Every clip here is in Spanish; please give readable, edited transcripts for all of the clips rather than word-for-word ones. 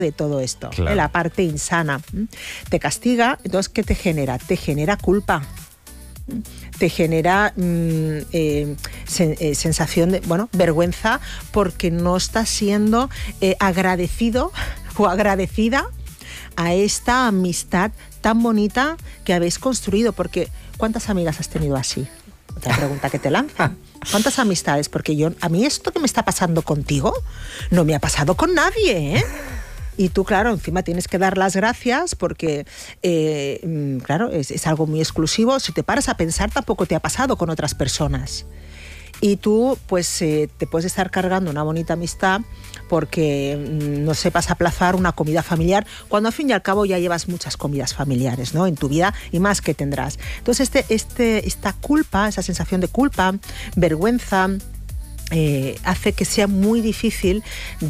de todo esto, claro. La parte insana. Te castiga, entonces, ¿qué te genera? Te genera culpa. Te genera sensación de, vergüenza, porque no estás siendo agradecido o agradecida a esta amistad tan bonita que habéis construido. Porque ¿cuántas amigas has tenido así? Otra pregunta que te lanzan. ¿Cuántas amistades? Porque a mí esto que me está pasando contigo no me ha pasado con nadie, ¿eh? Y tú, claro, encima tienes que dar las gracias porque, claro, es algo muy exclusivo. Si te paras a pensar, tampoco te ha pasado con otras personas. Y tú, pues, te puedes estar cargando una bonita amistad porque no sepas aplazar una comida familiar, cuando al fin y al cabo ya llevas muchas comidas familiares, ¿no?, en tu vida, y más que tendrás. Entonces, esta culpa, esa sensación de culpa, vergüenza, hace que sea muy difícil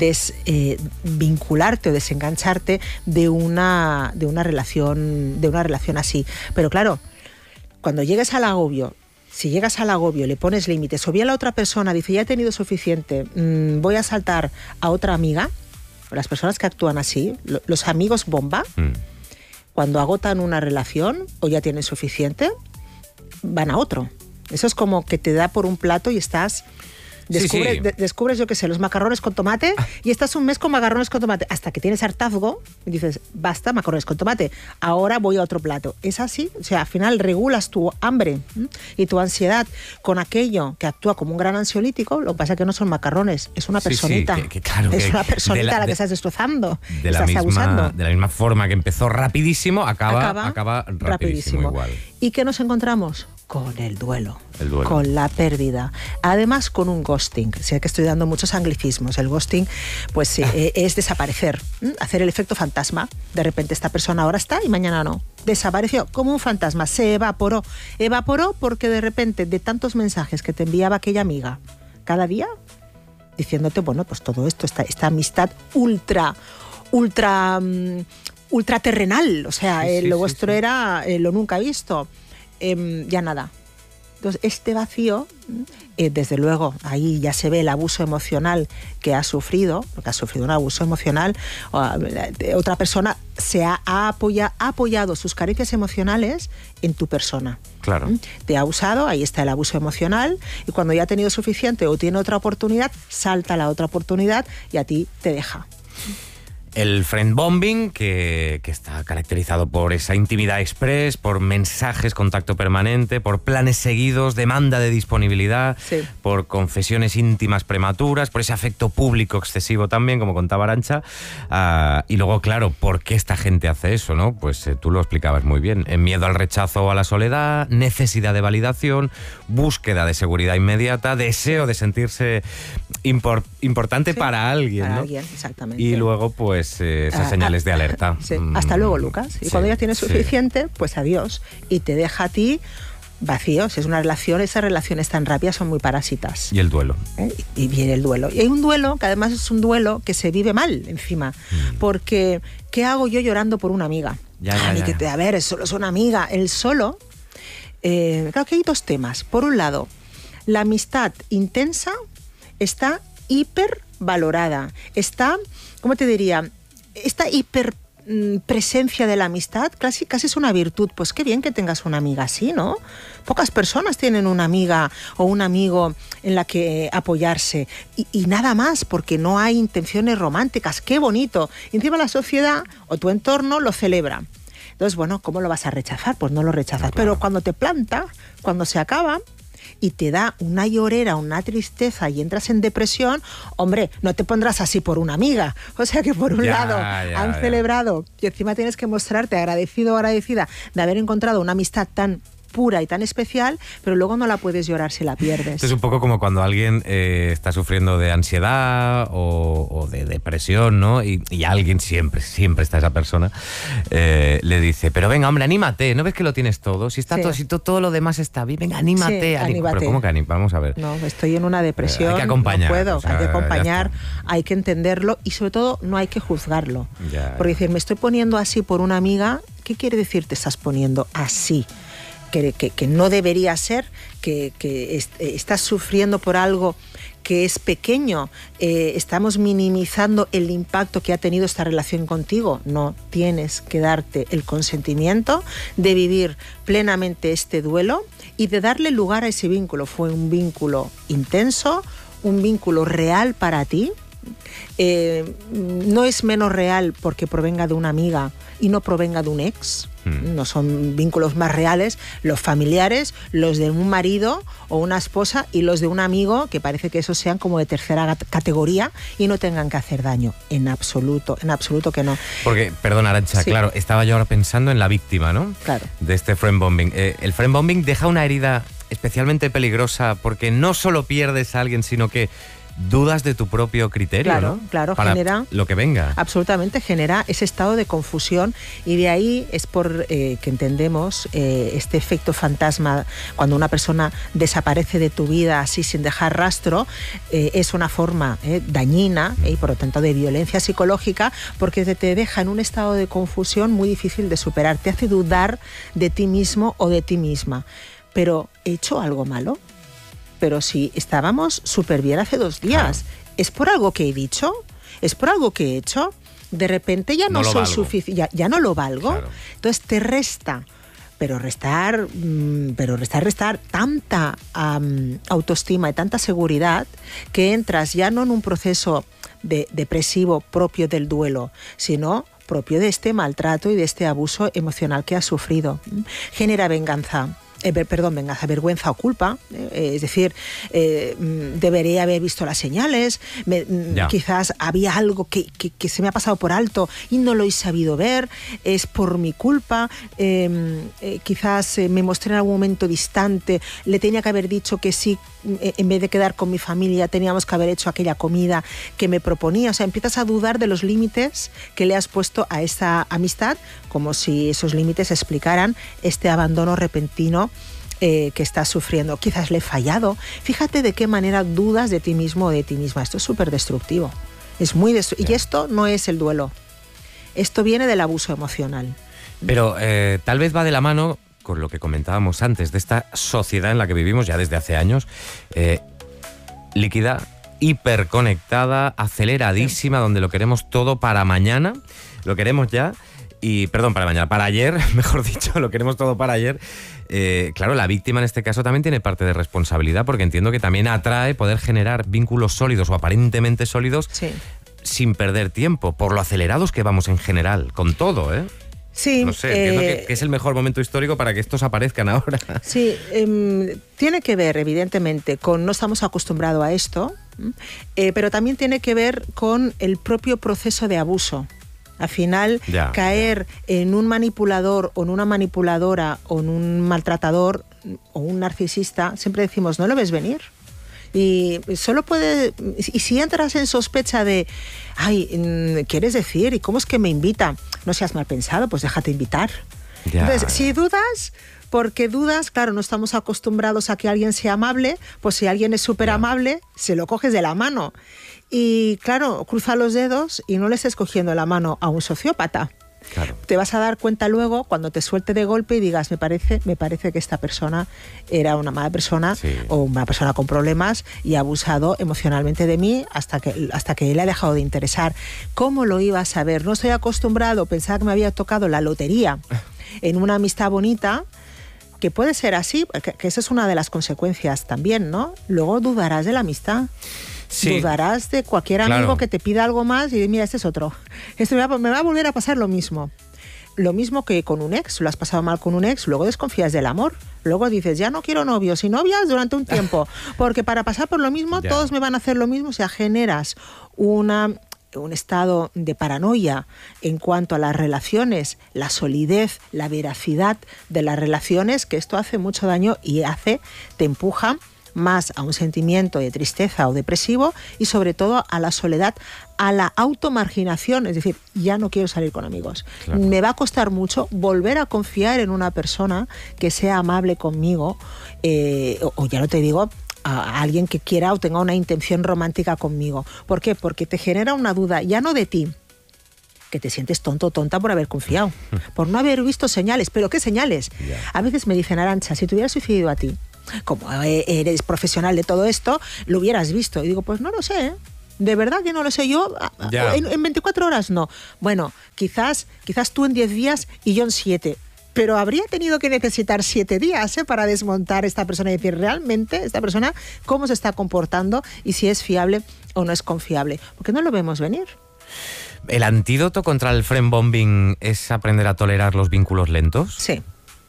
vincularte o desengancharte de una relación así. Pero claro, cuando llegues al agobio, si llegas al agobio, le pones límites, o bien la otra persona dice, ya he tenido suficiente, voy a saltar a otra amiga. Las personas que actúan así, los amigos bomba, cuando agotan una relación o ya tienen suficiente, van a otro. Eso es como que te da por un plato y estás... Descubres, yo qué sé, los macarrones con tomate, y estás un mes con macarrones con tomate hasta que tienes hartazgo y dices, basta, macarrones con tomate, ahora voy a otro plato. Es así, o sea, al final regulas tu hambre y tu ansiedad con aquello que actúa como un gran ansiolítico. Lo que pasa es que no son macarrones, es una personita. Claro, es una personita la que estás destrozando, estás abusando. De la misma forma que empezó rapidísimo, acaba rapidísimo igual. ¿Y qué nos encontramos? Con el duelo, con la pérdida. Además, con un ghosting. Sé que estoy dando muchos anglicismos. El ghosting, pues, es desaparecer, hacer el efecto fantasma. De repente esta persona ahora está y mañana no. Desapareció como un fantasma, se evaporó. Evaporó porque de repente, de tantos mensajes que te enviaba aquella amiga cada día, diciéndote, bueno, pues todo esto, esta amistad ultra terrenal. O sea, lo vuestro era lo nunca visto. Ya nada. Entonces, este vacío, desde luego, ahí ya se ve el abuso emocional que has sufrido, porque has sufrido un abuso emocional. Otra persona ha apoyado sus carencias emocionales en tu persona. Claro. Te ha usado, ahí está el abuso emocional, y cuando ya ha tenido suficiente o tiene otra oportunidad, salta la otra oportunidad y a ti te deja. El friendbombing, que está caracterizado por esa intimidad express, por mensajes, contacto permanente, por planes seguidos, demanda de disponibilidad, por confesiones íntimas prematuras, por ese afecto público excesivo también, como contaba Arantxa. Y luego, claro, ¿por qué esta gente hace eso, no? Pues tú lo explicabas muy bien. Miedo al rechazo o a la soledad, necesidad de validación, búsqueda de seguridad inmediata, deseo de sentirse importante para alguien, para ¿no? Alguien, exactamente. Y luego, pues, esas señales de alerta. Hasta luego, Lucas. Y cuando ya tienes suficiente, pues adiós. Y te deja a ti vacío. Si es una relación, esas relaciones tan rápidas son muy parásitas. Y el duelo. Y viene el duelo. Y hay un duelo que además es un duelo que se vive mal encima. Porque, ¿qué hago yo llorando por una amiga? A ver, es solo es una amiga. El solo... claro que hay dos temas. Por un lado, la amistad intensa está hipervalorada. Está, ¿cómo te diría? Esta hiperpresencia de la amistad casi es una virtud. Pues qué bien que tengas una amiga así, ¿no? Pocas personas tienen una amiga o un amigo en la que apoyarse. Y nada más, porque no hay intenciones románticas. ¡Qué bonito! Y encima la sociedad o tu entorno lo celebra. Entonces, bueno, ¿cómo lo vas a rechazar? Pues no lo rechazas. No, claro. Pero cuando te planta, cuando se acaba... y te da una llorera, una tristeza y entras en depresión, hombre, no te pondrás así por una amiga. O sea que por un lado han celebrado y encima tienes que mostrarte agradecido o agradecida de haber encontrado una amistad tan pura y tan especial, pero luego no la puedes llorar si la pierdes. Esto es un poco como cuando alguien está sufriendo de ansiedad o de depresión, ¿no? Y alguien, siempre está esa persona, le dice, pero venga, hombre, anímate, ¿no ves que lo tienes todo? Si está todo lo demás está bien, venga, anímate. Anímate. Pero ¿cómo que anímate? Vamos a ver. No, estoy en una depresión, hay que acompañar, no puedo, hay que acompañar, ya hay que entenderlo y sobre todo no hay que juzgarlo. Porque decir, me estoy poniendo así por una amiga, ¿qué quiere decir te estás poniendo así? Que no debería ser, que estás sufriendo por algo que es pequeño, estamos minimizando el impacto que ha tenido esta relación contigo. No, tienes que darte el consentimiento de vivir plenamente este duelo y de darle lugar a ese vínculo. Fue un vínculo intenso, un vínculo real para ti. No es menos real porque provenga de una amiga y no provenga de un ex. No son vínculos más reales los familiares, los de un marido o una esposa y los de un amigo, que parece que esos sean como de tercera categoría y no tengan que hacer daño. En absoluto que no. Porque, perdón, Arantxa, sí. Claro, estaba yo ahora pensando en la víctima, ¿no? Claro. De este friendbombing. El friendbombing deja una herida especialmente peligrosa porque no solo pierdes a alguien, sino que dudas de tu propio criterio, claro, ¿no? Claro, para genera... lo que venga. Absolutamente, genera ese estado de confusión y de ahí es por que entendemos este efecto fantasma cuando una persona desaparece de tu vida así sin dejar rastro, es una forma dañina y por lo tanto de violencia psicológica porque te deja en un estado de confusión muy difícil de superar, te hace dudar de ti mismo o de ti misma. Pero, ¿he hecho algo malo? Pero si estábamos súper bien hace 2 días, claro. ¿Es por algo que he dicho? ¿Es por algo que he hecho? De repente ya no soy suficiente, ya no lo valgo. Claro. Entonces te resta, pero restar tanta autoestima y tanta seguridad que entras ya no en un proceso depresivo propio del duelo, sino propio de este maltrato y de este abuso emocional que has sufrido. Genera venganza. Vergüenza o culpa, es decir, debería haber visto las señales, quizás había algo que se me ha pasado por alto y no lo he sabido ver, es por mi culpa, quizás me mostré en algún momento distante, le tenía que haber dicho que sí, en vez de quedar con mi familia teníamos que haber hecho aquella comida que me proponía, o sea, empiezas a dudar de los límites que le has puesto a esa amistad, como si esos límites explicaran este abandono repentino que estás sufriendo. Quizás le he fallado. Fíjate de qué manera dudas de ti mismo o de ti misma. Esto es súper destructivo. Es muy destructivo. Y esto no es el duelo. Esto viene del abuso emocional. Pero tal vez va de la mano con lo que comentábamos antes, de esta sociedad en la que vivimos ya desde hace años, líquida, hiperconectada, aceleradísima, donde lo queremos todo para mañana, lo queremos ya. Y, perdón, para mañana, para ayer, mejor dicho, lo queremos todo para ayer. Claro, la víctima en este caso también tiene parte de responsabilidad, porque entiendo que también atrae poder generar vínculos sólidos o aparentemente sólidos sin perder tiempo, por lo acelerados que vamos en general, con todo, ¿eh? Sí. No sé, entiendo que es el mejor momento histórico para que estos aparezcan ahora. Sí, tiene que ver, evidentemente, con no estamos acostumbrados a esto, pero también tiene que ver con el propio proceso de abuso. Al final, caer en un manipulador o en una manipuladora o en un maltratador o un narcisista, siempre decimos, ¿no lo ves venir? Y solo puede... Y si entras en sospecha de, ay, ¿quieres decir? ¿Y cómo es que me invita? No seas mal pensado, pues déjate invitar. Entonces, si dudas... Porque dudas, claro, no estamos acostumbrados a que alguien sea amable, pues si alguien es súper amable, se lo coges de la mano. Y claro, cruza los dedos y no le estés cogiendo la mano a un sociópata. Claro. Te vas a dar cuenta luego cuando te suelte de golpe y digas, me parece que esta persona era una mala persona o una persona con problemas y ha abusado emocionalmente de mí hasta que le ha dejado de interesar. ¿Cómo lo iba a saber? No estoy acostumbrado, pensaba que me había tocado la lotería en una amistad bonita, que puede ser así, que esa es una de las consecuencias también, ¿no? Luego dudarás de la amistad. Sí, dudarás de cualquier amigo que te pida algo más y mira, este es otro. Este me va a volver a pasar lo mismo. Lo mismo que con un ex, lo has pasado mal con un ex, luego desconfías del amor. Luego dices, ya no quiero novios y novias durante un tiempo, porque para pasar por lo mismo todos me van a hacer lo mismo, o sea, generas un estado de paranoia en cuanto a las relaciones, la solidez, la veracidad de las relaciones, que esto hace mucho daño y te empuja más a un sentimiento de tristeza o depresivo y sobre todo a la soledad, a la automarginación, es decir, ya no quiero salir con amigos. Claro. Me va a costar mucho volver a confiar en una persona que sea amable conmigo o ya no te digo, a alguien que quiera o tenga una intención romántica conmigo. ¿Por qué? Porque te genera una duda, ya no de ti, que te sientes tonto o tonta por haber confiado, por no haber visto señales. ¿Pero qué señales? A veces me dicen, Arantxa, si te hubieras sucedido a ti, como eres profesional de todo esto, lo hubieras visto. Y digo, pues no lo sé, ¿eh? De verdad que no lo sé yo. En 24 horas no. Bueno, quizás tú en 10 días y yo en 7. Pero habría tenido que necesitar 7 días para desmontar esta persona y decir realmente esta persona cómo se está comportando y si es fiable o no es confiable. Porque no lo vemos venir. ¿El antídoto contra el friendbombing es aprender a tolerar los vínculos lentos? Sí.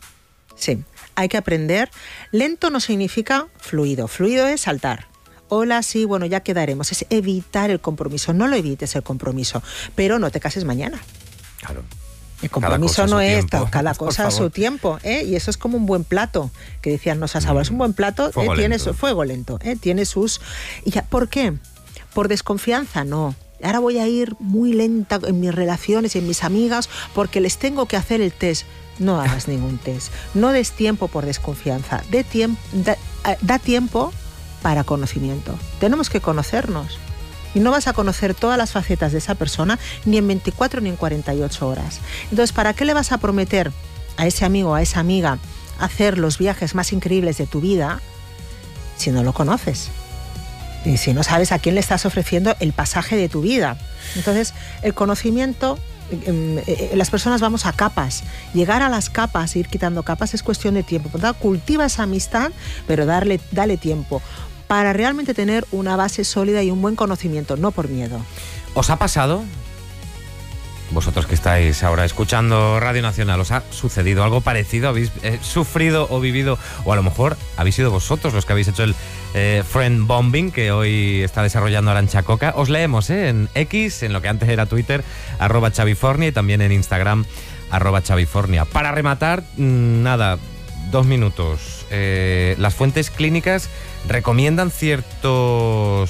Hay que aprender. Lento no significa fluido. Fluido es saltar. Hola, sí, bueno, ya quedaremos. Es evitar el compromiso. No lo evites el compromiso, pero no te cases mañana. Claro. El compromiso no es cada cosa a su tiempo, ¿eh? Y eso es como un buen plato, que decían nuestras abuelas. Un buen plato tiene su fuego lento, tiene sus... ¿Por qué? ¿Por desconfianza? No. Ahora voy a ir muy lenta en mis relaciones y en mis amigas porque les tengo que hacer el test. No hagas ningún test. No des tiempo por desconfianza. Da tiempo para conocimiento. Tenemos que conocernos. Y no vas a conocer todas las facetas de esa persona ni en 24 ni en 48 horas. Entonces, ¿para qué le vas a prometer a ese amigo o a esa amiga hacer los viajes más increíbles de tu vida si no lo conoces? Y si no sabes a quién le estás ofreciendo el pasaje de tu vida. Entonces, el conocimiento, las personas vamos a capas. Llegar a las capas, ir quitando capas, es cuestión de tiempo. Por lo tanto, cultiva esa amistad, pero dale tiempo para realmente tener una base sólida y un buen conocimiento, no por miedo. ¿Os ha pasado? Vosotros que estáis ahora escuchando Radio Nacional, ¿os ha sucedido algo parecido? ¿Habéis sufrido o vivido? O a lo mejor habéis sido vosotros los que habéis hecho el friend bombing que hoy está desarrollando Arantxa Coca. Os leemos en X, en lo que antes era Twitter, @Xavifornia, y también en Instagram, @Xavifornia. Para rematar, 2 minutos. Las fuentes clínicas recomiendan ciertas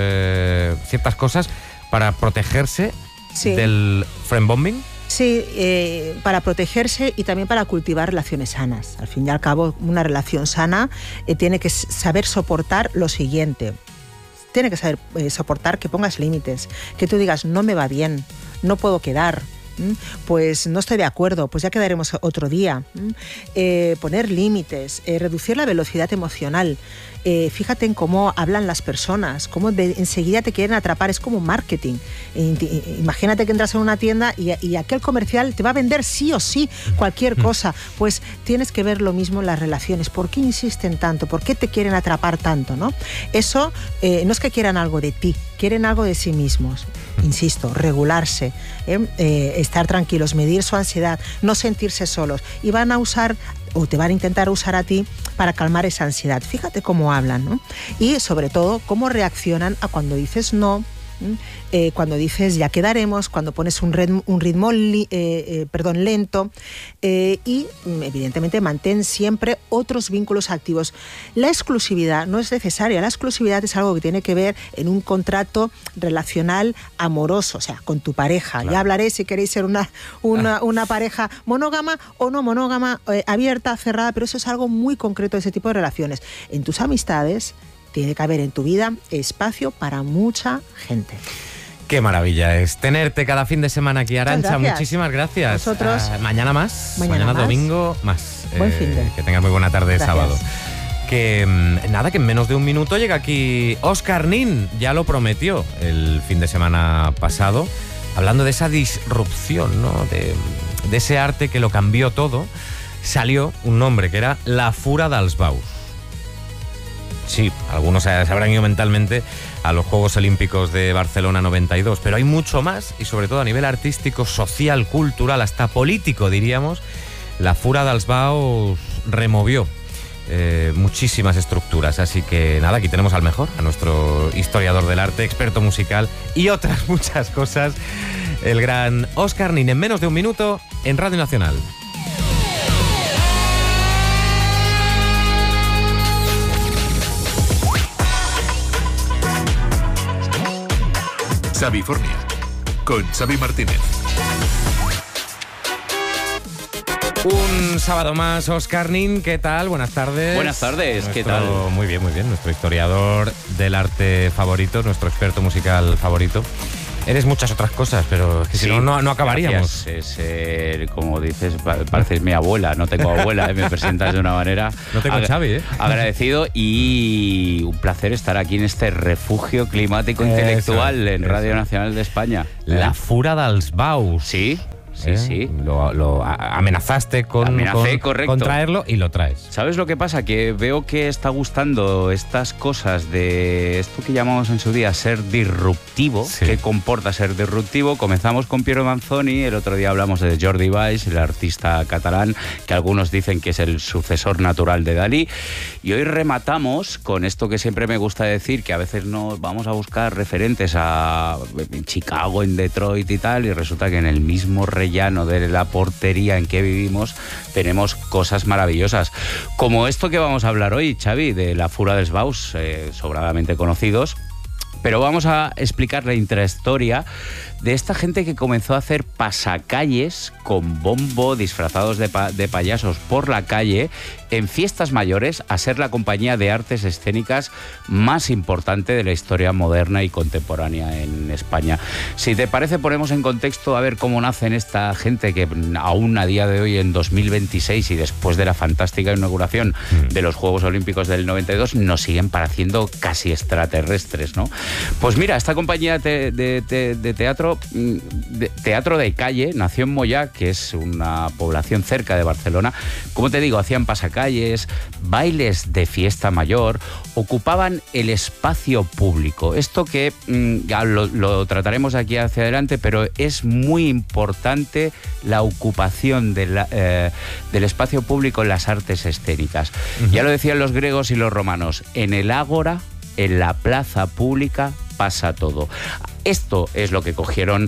cosas para protegerse del friendbombing. Sí, para protegerse y también para cultivar relaciones sanas. Al fin y al cabo, una relación sana tiene que saber soportar lo siguiente. Tiene que saber soportar que pongas límites, que tú digas, no me va bien, no puedo quedar. Pues no estoy de acuerdo, pues ya quedaremos otro día. Poner límites, reducir la velocidad emocional. Fíjate en cómo hablan las personas, cómo enseguida te quieren atrapar, es como marketing. Imagínate que entras en una tienda y aquel comercial te va a vender sí o sí cualquier cosa. Pues tienes que ver lo mismo en las relaciones. ¿Por qué insisten tanto? ¿Por qué te quieren atrapar tanto? ¿No? Eso no es que quieran algo de ti, quieren algo de sí mismos. Insisto, regularse, estar tranquilos, medir su ansiedad, no sentirse solos. Y van a usar o te van a intentar usar a ti para calmar esa ansiedad. Fíjate cómo hablan, ¿no? Y sobre todo, cómo reaccionan a cuando dices no, cuando dices ya quedaremos, cuando pones un ritmo lento y evidentemente mantén siempre otros vínculos activos. La exclusividad no es necesaria, la exclusividad es algo que tiene que ver en un contrato relacional amoroso, o sea, con tu pareja. Claro. Ya hablaré si queréis ser una pareja monógama o no monógama, abierta, cerrada, pero eso es algo muy concreto de ese tipo de relaciones. En tus amistades tiene que haber en tu vida espacio para mucha gente. Qué maravilla es tenerte cada fin de semana aquí, Arantxa. Muchísimas gracias. Nosotros. Mañana más. Mañana domingo más. Buen fin de. Que tengas muy buena tarde de sábado. Que en menos de un minuto llega aquí Óscar Nin. Ya lo prometió el fin de semana pasado, hablando de esa disrupción, ¿no? De ese arte que lo cambió todo. Salió un nombre que era La Fura dels Baus. Sí, algunos se habrán ido mentalmente a los Juegos Olímpicos de Barcelona 92, pero hay mucho más, y sobre todo a nivel artístico, social, cultural, hasta político, diríamos. La Fura dels Baus removió muchísimas estructuras, así que nada, aquí tenemos al mejor, a nuestro historiador del arte, experto musical y otras muchas cosas, el gran Óscar Nin, en menos de un minuto en Radio Nacional. Xavifornia, con Xavi Martínez. Un sábado más, Óscar Nin, ¿qué tal? Buenas tardes. Buenas tardes, ¿qué tal? Muy bien, nuestro historiador del arte favorito, nuestro experto musical favorito. Eres muchas otras cosas, pero es que sí, si no acabaríamos. Es, como dices, pareces mi abuela. No tengo abuela, me presentas de una manera... No tengo Xavi, Agradecido y un placer estar aquí en este refugio climático intelectual en Radio Nacional de España. La Fura dels Baus. Sí. Sí. Lo amenazaste con traerlo y lo traes. ¿Sabes lo que pasa? Que veo que está gustando estas cosas de esto que llamamos en su día ser disruptivo. Sí. ¿Qué comporta ser disruptivo? Comenzamos con Piero Manzoni, el otro día hablamos de Jordi Valls, el artista catalán, que algunos dicen que es el sucesor natural de Dalí. Y hoy rematamos con esto que siempre me gusta decir, que a veces nos vamos a buscar referentes en Chicago, en Detroit y tal, y resulta que en el mismo rellano de la portería en que vivimos tenemos cosas maravillosas, como esto que vamos a hablar hoy, Xavi, de la Fura dels Baus, sobradamente conocidos, pero vamos a explicar la intrahistoria de esta gente que comenzó a hacer pasacalles con bombo, disfrazados de payasos por la calle, en fiestas mayores, a ser la compañía de artes escénicas más importante de la historia moderna y contemporánea en España. Si te parece, ponemos en contexto a ver cómo nacen esta gente que aún a día de hoy, en 2026, y después de la fantástica inauguración de los Juegos Olímpicos del 92, nos siguen pareciendo casi extraterrestres, ¿no? Pues mira, esta compañía de teatro de calle nació en Moyà, que es una población cerca de Barcelona. Como te digo, hacían pasacalles, bailes de fiesta mayor, ocupaban el espacio público. Esto que ya lo trataremos aquí hacia adelante, pero es muy importante la ocupación del espacio público en las artes escénicas. Ya lo decían los griegos y los romanos, en el ágora, en la plaza pública, pasa todo. Esto es lo que cogieron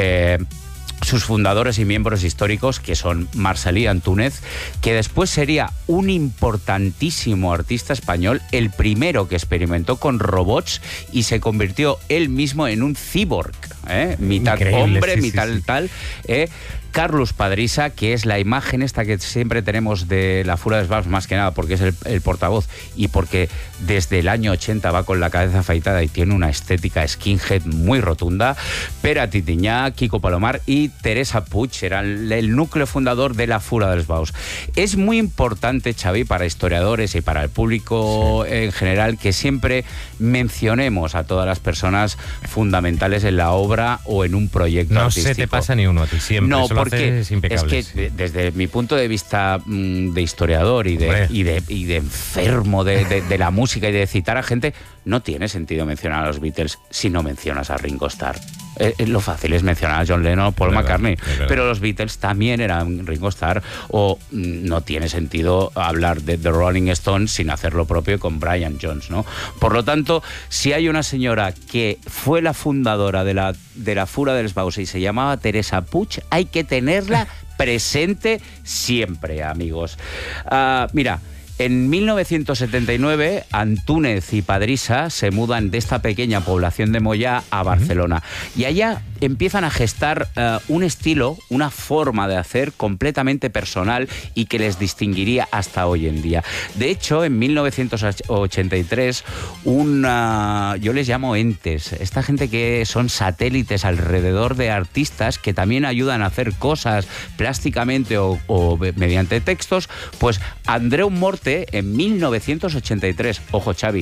sus fundadores y miembros históricos, que son Marcel·lí Antúnez, que después sería un importantísimo artista español, el primero que experimentó con robots y se convirtió él mismo en un cyborg, mitad increíble, hombre, sí, mitad sí. Tal. Carlos Padrisa, que es la imagen esta que siempre tenemos de la Fura dels Baus, más que nada porque es el portavoz y porque desde el año 80 va con la cabeza afeitada y tiene una estética skinhead muy rotunda. Pere Titinyà, Quico Palomar y Teresa Puig eran el núcleo fundador de la Fura dels Baus. Es muy importante, Xavi, para historiadores y para el público en general, que siempre mencionemos a todas las personas fundamentales en la obra o en un proyecto artístico. No se te pasa ni uno a ti, siempre. No, porque es que desde mi punto de vista de historiador y de enfermo de la música y de citar a gente, no tiene sentido mencionar a los Beatles si no mencionas a Ringo Starr. Lo fácil es mencionar a John Lennon o Paul McCartney, pero los Beatles también eran Ringo Starr, o no tiene sentido hablar de The Rolling Stones sin hacer lo propio con Brian Jones, ¿no? Por lo tanto, si hay una señora que fue la fundadora de la Fura dels Baus y se llamaba Teresa Puig, hay que tenerla presente siempre, amigos. Mira, en 1979, Antúnez y Padrisa se mudan de esta pequeña población de Moyà a Barcelona. Y allá empiezan a gestar un estilo, una forma de hacer completamente personal y que les distinguiría hasta hoy en día. De hecho, en 1983, yo les llamo entes, esta gente que son satélites alrededor de artistas que también ayudan a hacer cosas plásticamente o mediante textos, pues Andreu Morte, en 1983, ojo Xavi,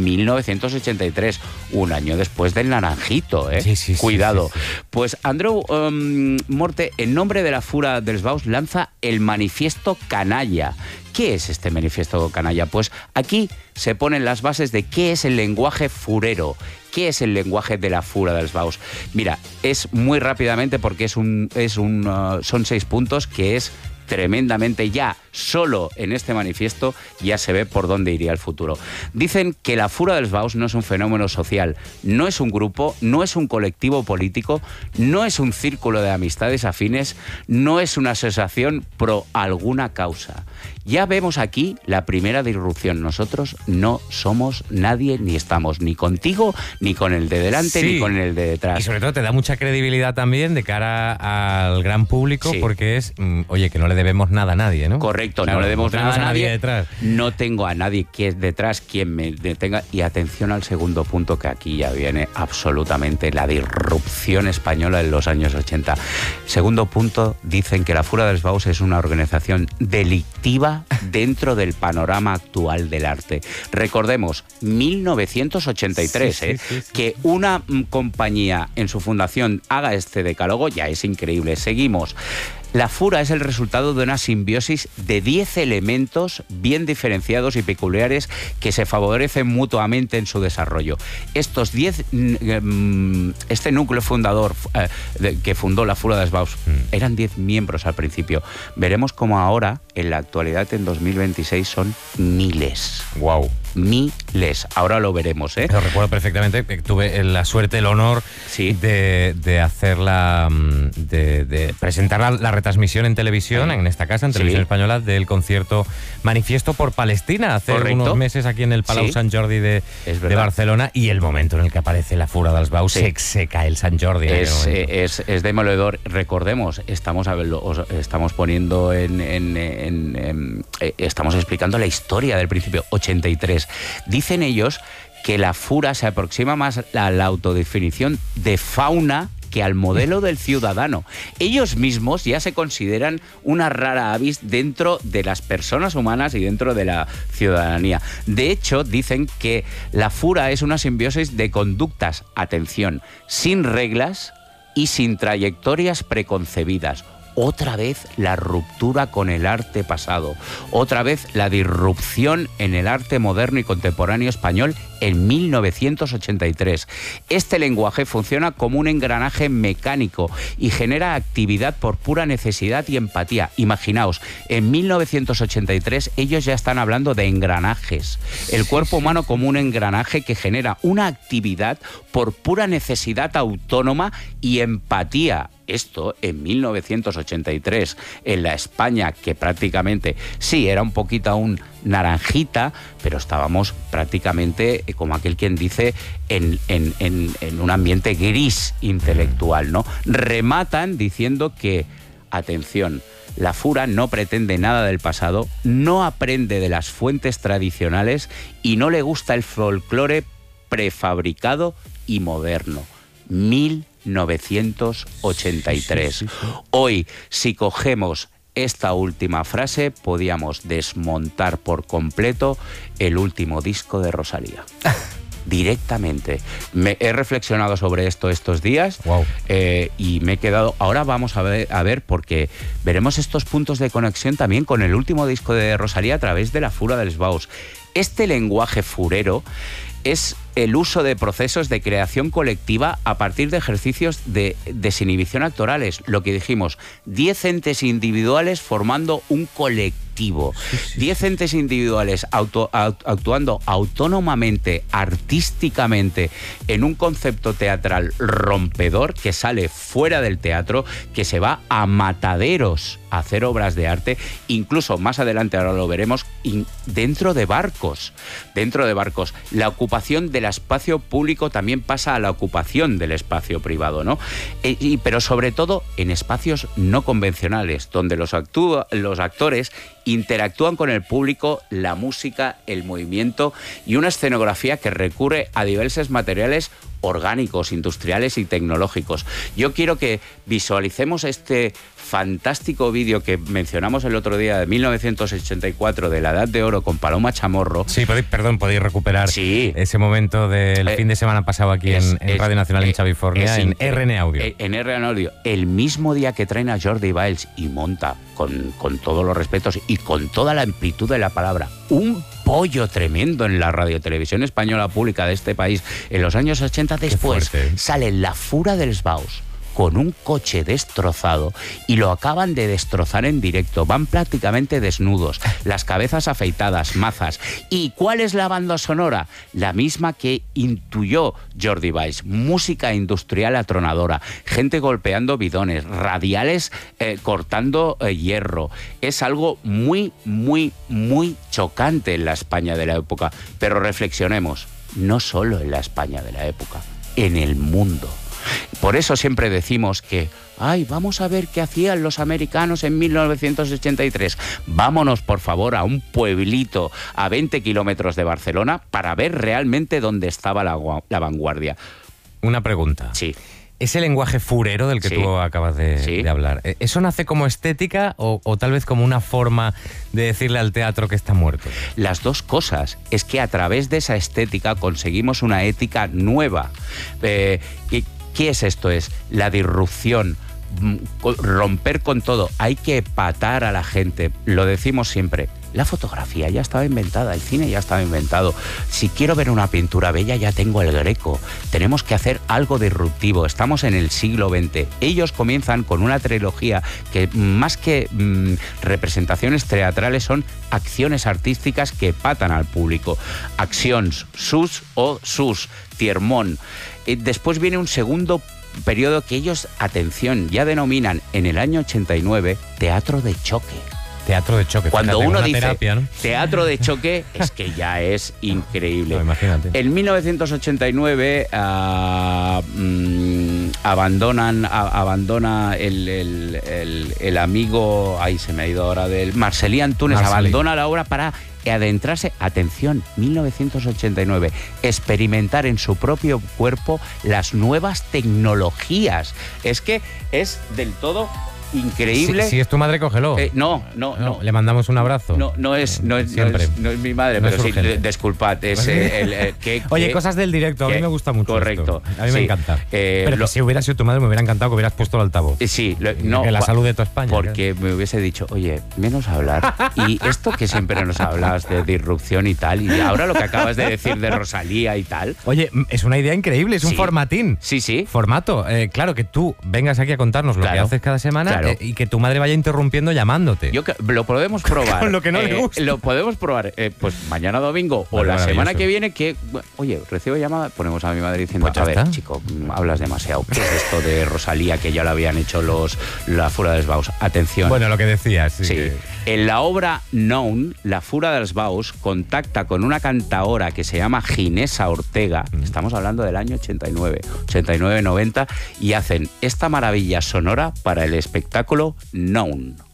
1983, un año después del Naranjito, Sí, cuidado. Sí. Pues Andreu Morte, en nombre de la Fura dels Baus, lanza el Manifiesto Canalla. ¿Qué es este Manifiesto Canalla? Pues aquí se ponen las bases de qué es el lenguaje furero, qué es el lenguaje de la Fura dels Baus. Mira, es muy rápidamente porque son 6 puntos que es tremendamente, ya solo en este manifiesto ya se ve por dónde iría el futuro. Dicen que la Fura dels Baus no es un fenómeno social, no es un grupo, no es un colectivo político, no es un círculo de amistades afines, no es una asociación pro alguna causa. Ya vemos aquí la primera disrupción. Nosotros no somos nadie, ni estamos ni contigo, ni con el de delante, ni con el de detrás. Y sobre todo te da mucha credibilidad también de cara al gran público, porque es, oye, que no le debemos nada a nadie, ¿no? Correcto, claro, no le debemos nada a nadie detrás. No tengo a nadie que detrás quien me detenga. Y atención al segundo punto, que aquí ya viene absolutamente la disrupción española en los años 80. Segundo punto, dicen que la Fura dels Baus es una organización delictiva dentro del panorama actual del arte. Recordemos, 1983, que una compañía en su fundación haga este decálogo ya es increíble. Seguimos. La Fura es el resultado de una simbiosis de 10 elementos bien diferenciados y peculiares que se favorecen mutuamente en su desarrollo. Estos 10, este núcleo fundador que fundó la Fura dels Baus, eran 10 miembros al principio. Veremos cómo ahora, en la actualidad, en 2026, son miles. ¡Wow! Miles. Ahora lo veremos, ¿eh? Lo recuerdo perfectamente. Tuve la suerte, el honor de hacer de presentar la retransmisión en televisión, en esta casa, en Televisión Española, del concierto Manifiesto por Palestina, hace unos meses aquí en el Palau Sant Jordi de Barcelona, y el momento en el que aparece la Fura dels Baus, se cae el Sant Jordi. Es demoledor. Recordemos, estamos poniendo estamos explicando la historia del principio, 83. Dicen ellos que la Fura se aproxima más a la autodefinición de fauna que al modelo del ciudadano. Ellos mismos ya se consideran una rara avis dentro de las personas humanas y dentro de la ciudadanía. De hecho, dicen que la Fura es una simbiosis de conductas, atención, sin reglas y sin trayectorias preconcebidas. Otra vez la ruptura con el arte pasado, otra vez la disrupción en el arte moderno y contemporáneo español en 1983. Este lenguaje funciona como un engranaje mecánico y genera actividad por pura necesidad y empatía. Imaginaos, en 1983 ellos ya están hablando de engranajes. El cuerpo humano como un engranaje que genera una actividad por pura necesidad autónoma y empatía. Esto en 1983, en la España que prácticamente, sí, era un poquito aún naranjita, pero estábamos prácticamente, como aquel quien dice, en un ambiente gris intelectual, ¿no? Rematan diciendo que, atención, la Fura no pretende nada del pasado, no aprende de las fuentes tradicionales y no le gusta el folclore prefabricado y moderno. 1983. Hoy, si cogemos esta última frase, podíamos desmontar por completo el último disco de Rosalía. Directamente. He reflexionado sobre esto estos días. Wow. Y me he quedado... Ahora vamos a ver, porque veremos estos puntos de conexión también con el último disco de Rosalía a través de la Fura dels Baus. Este lenguaje furero es el uso de procesos de creación colectiva a partir de ejercicios de desinhibición actorales. Lo que dijimos, 10 entes individuales formando un colectivo. 10 entes individuales actuando autónomamente, artísticamente, en un concepto teatral rompedor que sale fuera del teatro, que se va a mataderos a hacer obras de arte, incluso más adelante, ahora lo veremos, dentro de barcos. La ocupación del espacio público también pasa a la ocupación del espacio privado, ¿no? Pero sobre todo en espacios no convencionales, donde los actores interactúan con el público, la música, el movimiento y una escenografía que recurre a diversos materiales orgánicos, industriales y tecnológicos. Yo quiero que visualicemos este fantástico vídeo que mencionamos el otro día de 1984 de la Edad de Oro con Paloma Chamorro. Sí, podéis recuperar ese momento del fin de semana pasado aquí en Radio Nacional en California, en RN Audio. En RN Audio, el mismo día que traen a Jordi Valls y monta, con todos los respetos y con toda la amplitud de la palabra, un pollo tremendo en la radiotelevisión española pública de este país en los años 80. Después sale la Fura dels Baus con un coche destrozado y lo acaban de destrozar en directo. Van prácticamente desnudos, las cabezas afeitadas, mazas. ¿Y cuál es la banda sonora? La misma que intuyó Jordi Valls. Música industrial atronadora, gente golpeando bidones, radiales cortando hierro. Es algo muy, muy, muy chocante en la España de la época. Pero reflexionemos, no solo en la España de la época, en el mundo. Por eso siempre decimos que Ay, vamos a ver qué hacían los americanos en 1983. Vámonos, por favor, a un pueblito a 20 kilómetros de Barcelona para ver realmente dónde estaba la vanguardia. Una pregunta. Sí. Ese lenguaje furero del que tú acabas de hablar, ¿eso nace como estética o tal vez como una forma de decirle al teatro que está muerto? Las dos cosas. Es que a través de esa estética conseguimos una ética nueva. ¿Qué es esto? Es la disrupción. Romper con todo. Hay que patar a la gente. Lo decimos siempre. La fotografía ya estaba inventada, el cine ya estaba inventado. Si quiero ver una pintura bella, ya tengo el Greco. Tenemos que hacer algo disruptivo. Estamos en el siglo XX. Ellos comienzan con una trilogía que más que representaciones teatrales son acciones artísticas que patan al público. Accions, sus o sus, Tiermont. Después viene un segundo periodo que ellos, atención, ya denominan en el año 89 teatro de choque. Teatro de choque. Cuando uno dice terapia, ¿no? Teatro de choque, es que ya es increíble. No, imagínate. En 1989 abandona el amigo, ahí se me ha ido ahora, del Marcel·lí Antúnez, abandona la obra para adentrarse, atención, 1989, experimentar en su propio cuerpo las nuevas tecnologías. Es que es del todo increíble. Si es tu madre, cógelo. No. Le mandamos un abrazo. No es mi madre, pero sí, disculpad. Oye, cosas del directo, a mí me gusta mucho. Correcto. Esto. A mí me encanta. Pero que si hubiera sido tu madre, me hubiera encantado que hubieras puesto el altavoz. Sí, que la salud de toda España. Porque me hubiese dicho, oye, menos hablar. Y esto que siempre nos hablas de disrupción y tal, y ahora lo que acabas de decir de Rosalía y tal. Oye, es una idea increíble, es un formatín. Sí. Formato. Claro, que tú vengas aquí a contarnos lo que haces cada semana. Claro. Y que tu madre vaya interrumpiendo llamándote. Lo podemos probar. Con lo que no le gusta. Lo podemos probar pues mañana domingo o la semana que viene que, oye, recibo llamada, ponemos a mi madre diciendo, pues a ver, chico, hablas demasiado. ¿Qué es esto de Rosalía que ya lo habían hecho la Fura dels Baus? Atención. Bueno, lo que decías. Sí. En la obra Known, la Fura dels Baus contacta con una cantaora que se llama Ginesa Ortega, estamos hablando del año 89-90, y hacen esta maravilla sonora para el espectáculo Known.